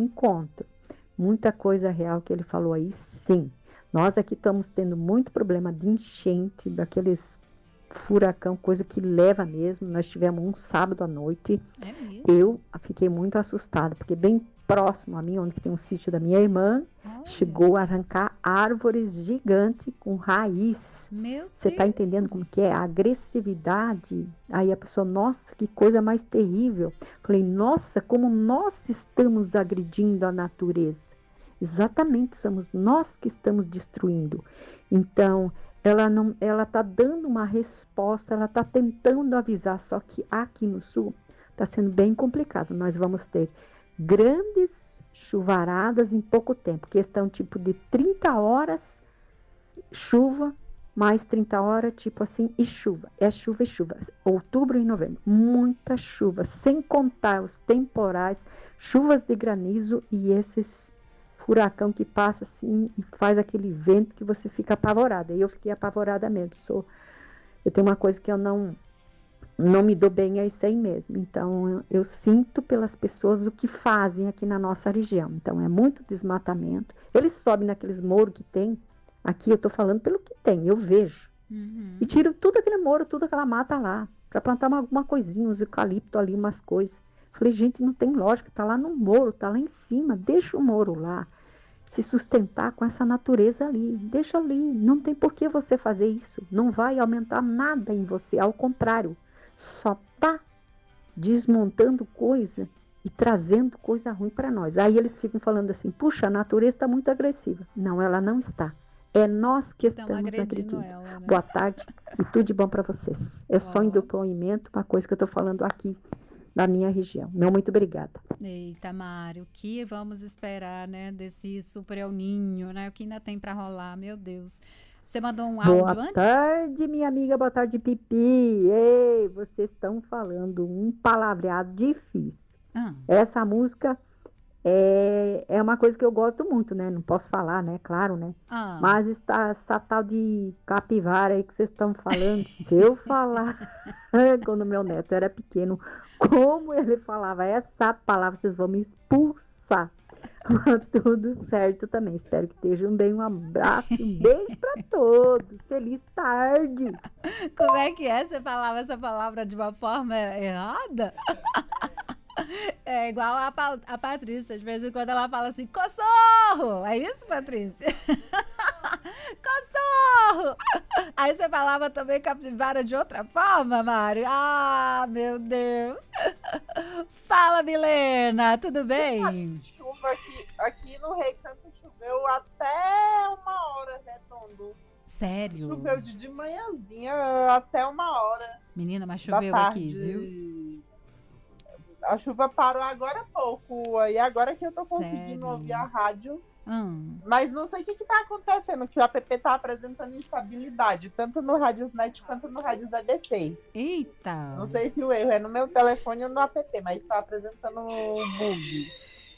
encontro. Muita coisa real que ele falou aí, sim. Nós aqui estamos tendo muito problema de enchente, daqueles furacão, coisa que leva mesmo. Nós tivemos um sábado à noite. É mesmo? Eu fiquei muito assustada, porque bem próximo a mim, onde tem um sítio da minha irmã, Olha. chegou a arrancar árvores gigantes com raiz. Meu Você está Deus. entendendo como que é? A agressividade. Aí a pessoa, nossa, que coisa mais terrível. Falei, nossa, como nós estamos agredindo a natureza. Exatamente, somos nós que estamos destruindo. Então, ela está dando uma resposta, ela está tentando avisar, só que aqui no sul está sendo bem complicado. Nós vamos ter grandes chuvaradas em pouco tempo, questão tipo de 30 horas, chuva, mais 30 horas, tipo assim, e chuva. É chuva e chuva. Outubro e novembro, muita chuva, sem contar os temporais, chuvas de granizo e esses furacão que passa assim e faz aquele vento que você fica apavorada. E eu fiquei apavorada mesmo. Eu tenho uma coisa que eu não me dou bem, é isso aí mesmo. Então, eu sinto pelas pessoas o que fazem aqui na nossa região. Então, é muito desmatamento. Eles sobem naqueles moros que tem. Aqui eu estou falando pelo que tem, eu vejo. E tiram tudo aquele moro, tudo aquela mata lá, para plantar alguma coisinha, uns eucalipto ali, umas coisas. Falei, gente, não tem lógica, tá lá no moro, tá lá em cima, deixa o moro lá. Se sustentar com essa natureza ali, deixa ali, não tem por que você fazer isso. Não vai aumentar nada em você, ao contrário. Só tá desmontando coisa e trazendo coisa ruim para nós. Aí eles ficam falando assim, puxa, a natureza está muito agressiva. Não, ela não está. É nós que estamos agredindo. Ela, né? Boa tarde e tudo de bom para vocês. É só em depoimento, uma coisa que eu estou falando aqui na minha região. Meu muito obrigada. Eita, Mari, o que vamos esperar, né, desse super El Ninho, né? O que ainda tem para rolar, meu Deus. Você mandou um áudio antes? Boa tarde, minha amiga, boa tarde, Pipi. Ei, vocês estão falando um palavreado difícil. Essa música é uma coisa que eu gosto muito, né? Não posso falar, né? Claro, né? Mas essa tal de capivara aí que vocês estão falando, se eu falar, quando meu neto era pequeno, como ele falava essa palavra, vocês vão me expulsar. Tudo certo também. Espero que estejam bem. Um abraço, um beijo pra todos. Feliz tarde. Como é que é? Você falava essa palavra de uma forma errada? É igual a Patrícia. De vez em quando ela fala assim, cachorro! É isso, Patrícia? Cachorro! Aí você falava também capivara de outra forma, Mário? Ah, meu Deus! Fala, Milena, tudo bem? Chuva aqui no Recanto choveu até 1 hora redondo. Sério? Choveu de manhãzinha até 1 hora. Menina, mas choveu aqui, viu? A chuva parou agora há pouco. E agora que eu tô conseguindo ouvir a rádio. Mas não sei o que tá acontecendo, que o app tá apresentando instabilidade, tanto no Radiosnet quanto no Rádios EBT. Eita! Não sei se o erro é no meu telefone ou no app, mas tá apresentando bug.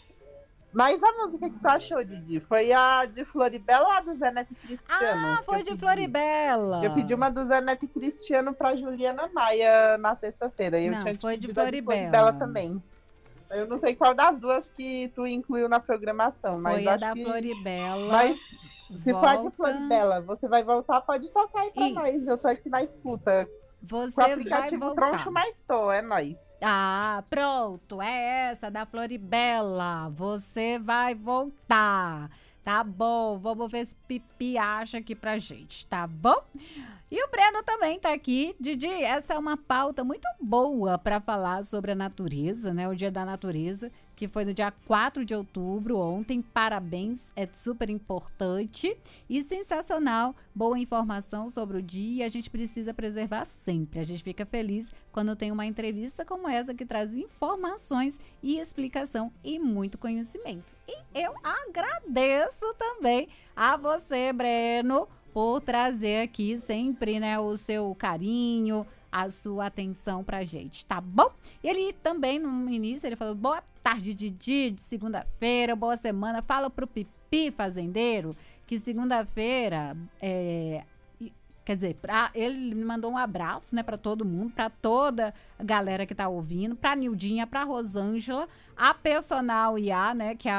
Mas a música que tu achou, Didi? Foi a de Floribela ou a do Zé Neto e Cristiano? Ah, foi de Floribela. Eu pedi uma do Zé Neto e Cristiano pra Juliana Maia na sexta-feira. E eu tinha foi de Floribela também. Eu não sei qual das duas que tu incluiu na programação. Mas foi a acho da que... Floribela. Mas se for a de Floribela, você vai voltar, pode tocar aí pra nós. Eu tô aqui na escuta. Você com o aplicativo troncho, mas tô, é nóis. Ah, pronto, é essa da Floribela. Você vai voltar. Tá bom, vamos ver se Pipi acha aqui pra gente, tá bom? E o Breno também tá aqui. Didi, essa é uma pauta muito boa para falar sobre a natureza, né? O Dia da Natureza, que foi no dia 4 de outubro, ontem. Parabéns, é super importante e sensacional. Boa informação sobre o dia, a gente precisa preservar sempre. A gente fica feliz quando tem uma entrevista como essa que traz informações e explicação e muito conhecimento. E eu agradeço também a você, Breno, por trazer aqui sempre, né, o seu carinho, a sua atenção pra gente, tá bom? E ele também, no início, ele falou, boa tarde, Didi, de segunda-feira, boa semana. Fala pro Pipi Fazendeiro que segunda-feira, quer dizer, ele me mandou um abraço, né, pra todo mundo, pra toda a galera que tá ouvindo, pra Nildinha, pra Rosângela, a personal IA, né, que é